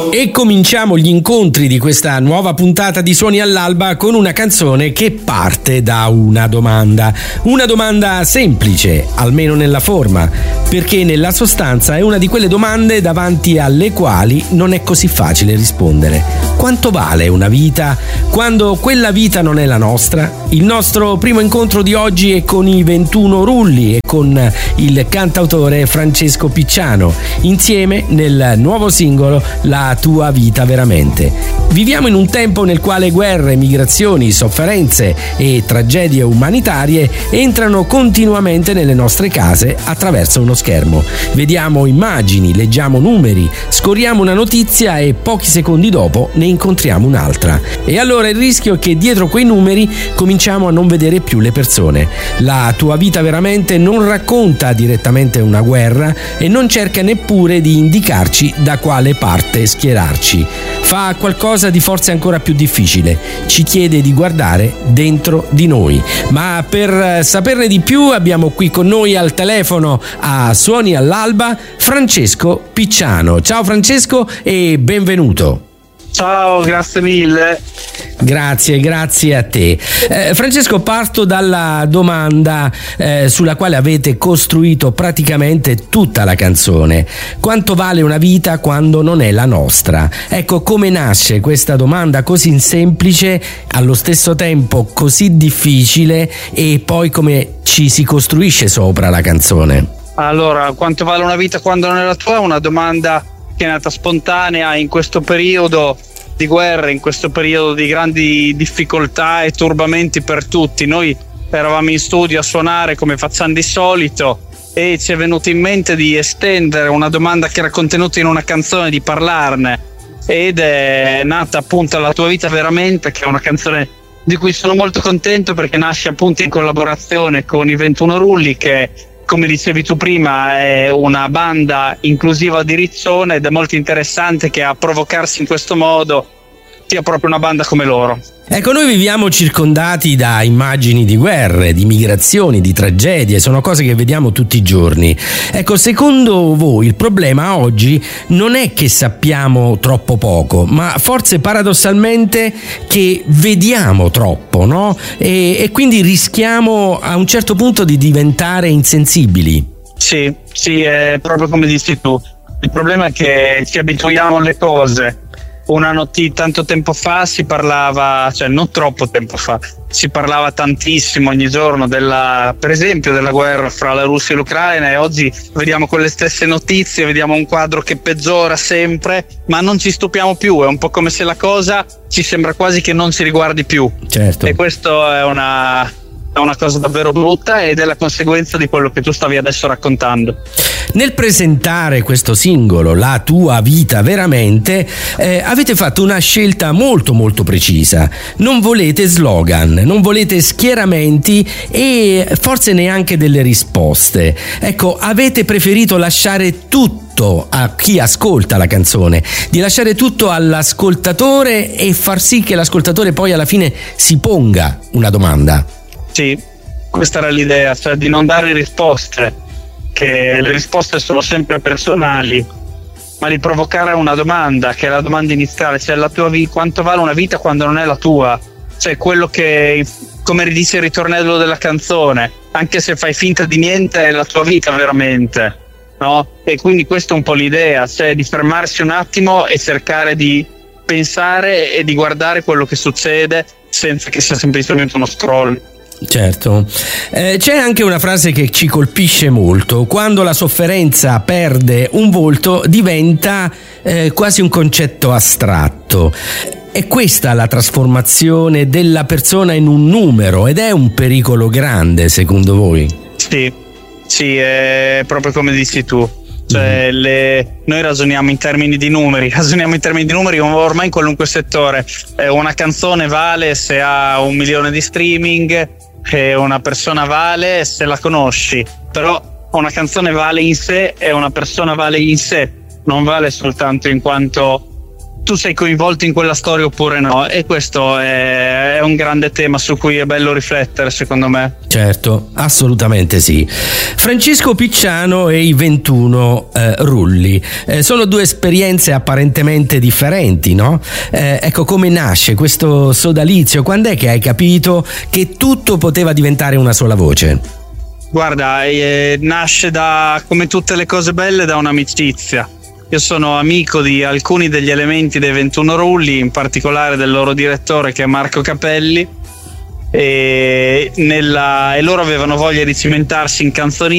E cominciamo gli incontri di questa nuova puntata di Suoni all'Alba con una canzone che parte da una domanda semplice, almeno nella forma, perché nella sostanza è una di quelle domande davanti alle quali non è così facile rispondere. Quanto vale una vita quando quella vita non è la nostra? Il nostro primo incontro di oggi è con i 21 Rulli e con il cantautore Francesco Picciano, insieme nel nuovo singolo La tua vita veramente. Viviamo in un tempo nel quale guerre, migrazioni, sofferenze e tragedie umanitarie entrano continuamente nelle nostre case attraverso uno schermo. Vediamo immagini, leggiamo numeri, scorriamo una notizia e pochi secondi dopo ne incontriamo un'altra. E allora il rischio è che dietro quei numeri cominciamo a non vedere più le persone. La tua vita veramente non racconta direttamente una guerra e non cerca neppure di indicarci da quale parte schierarci. Fa qualcosa di forse ancora più difficile. Ci chiede di guardare dentro di noi. Ma per saperne di più abbiamo qui con noi al telefono a Suoni all'Alba Francesco Picciano. Ciao Francesco e benvenuto. Ciao, grazie mille. Grazie a te. Francesco, parto dalla domanda sulla quale avete costruito praticamente tutta la canzone. Quanto vale una vita quando non è la nostra? Ecco, come nasce questa domanda così semplice, allo stesso tempo così difficile, e poi come ci si costruisce sopra la canzone? Allora, quanto vale una vita quando non è la tua? È una domanda che è nata spontanea in questo periodo di guerra, in questo periodo di grandi difficoltà e turbamenti per tutti. Noi eravamo in studio a suonare come facciamo di solito e ci è venuto in mente di estendere una domanda che era contenuta in una canzone, di parlarne, ed è nata appunto La tua vita veramente, che è una canzone di cui sono molto contento perché nasce appunto in collaborazione con i 21 Rulli, che come dicevi tu prima è una banda inclusiva di Riccione, ed è molto interessante che a provocarsi in questo modo sia proprio una banda come loro. Ecco, noi viviamo circondati da immagini di guerre, di migrazioni, di tragedie, sono cose che vediamo tutti i giorni. Ecco, secondo voi il problema oggi non è che sappiamo troppo poco, ma forse paradossalmente che vediamo troppo, no? E quindi rischiamo a un certo punto di diventare insensibili. Sì, è proprio come dici tu. Il problema è che ci abituiamo alle cose. Una notizia, tanto tempo fa si parlava, cioè non troppo tempo fa, si parlava tantissimo ogni giorno per esempio della guerra fra la Russia e l'Ucraina, e oggi vediamo quelle stesse notizie, vediamo un quadro che peggiora sempre, ma non ci stupiamo più. È un po' come se la cosa ci sembra quasi che non ci riguardi più. Certo. E questo è una cosa davvero brutta, ed è la conseguenza di quello che tu stavi adesso raccontando. Nel presentare questo singolo, La tua vita veramente, avete fatto una scelta molto molto precisa. Non volete slogan, non volete schieramenti e forse neanche delle risposte. Ecco, avete preferito lasciare tutto a chi ascolta la canzone, di lasciare tutto all'ascoltatore e far sì che l'ascoltatore poi alla fine si ponga una domanda. Sì, questa era l'idea, cioè di non dare risposte, che le risposte sono sempre personali, ma di provocare una domanda, che è la domanda iniziale, cioè quanto vale una vita quando non è la tua? Cioè quello che, come dice il ritornello della canzone, anche se fai finta di niente è la tua vita veramente, no? E quindi questa è un po' l'idea, cioè di fermarsi un attimo e cercare di pensare e di guardare quello che succede senza che sia semplicemente uno scroll. Certo, c'è anche una frase che ci colpisce molto: quando la sofferenza perde un volto diventa quasi un concetto astratto. È questa la trasformazione della persona in un numero, ed è un pericolo grande secondo voi? Sì, è proprio come dici tu. Cioè, noi ragioniamo in termini di numeri ormai in qualunque settore. Una canzone vale se ha 1 milione di streaming, e una persona vale se la conosci, però una canzone vale in sé e una persona vale in sé, non vale soltanto in quanto tu sei coinvolto in quella storia oppure no, e questo è un grande tema su cui è bello riflettere, secondo me. Certo, assolutamente sì. Francesco Picciano e i 21 rulli sono due esperienze apparentemente differenti, no? Ecco, come nasce questo sodalizio? Quando è che hai capito che tutto poteva diventare una sola voce? Guarda, nasce come tutte le cose belle, da un'amicizia. Io sono amico di alcuni degli elementi dei 21 rulli, in particolare del loro direttore, che è Marco Capelli, e loro avevano voglia di cimentarsi in canzoni